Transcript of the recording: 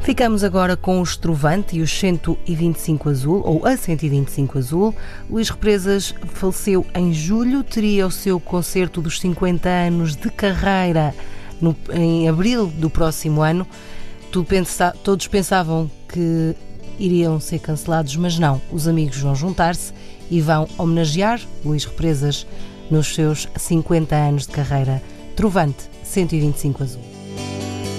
Ficamos agora com os Trovante e os 125 Azul, ou a 125 Azul. Luís Represas faleceu em julho, teria o seu concerto dos 50 anos de carreira em abril do próximo ano. Todos pensavam que iriam ser cancelados, mas não. Os amigos vão juntar-se e vão homenagear Luís Represas nos seus 50 anos de carreira. Trovante, 125 Azul.